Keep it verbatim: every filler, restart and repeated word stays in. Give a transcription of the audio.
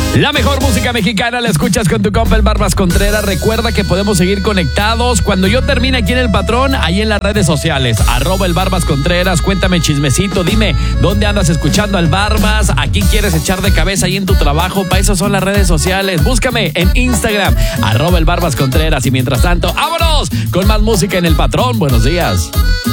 La mejor música mexicana la escuchas con tu compa el Barbas Contreras. Recuerda que podemos seguir conectados. Cuando yo termine aquí en El Patrón, ahí en las redes sociales, arroba el Barbas Contreras, cuéntame chismecito, dime dónde andas escuchando al Barbas, a quién quieres echar de cabeza ahí en tu trabajo. Para eso son las redes sociales. Búscame en Instagram, arroba el Barbas Contreras. Y mientras tanto, ¡vámonos! Con más música en El Patrón. Buenos días.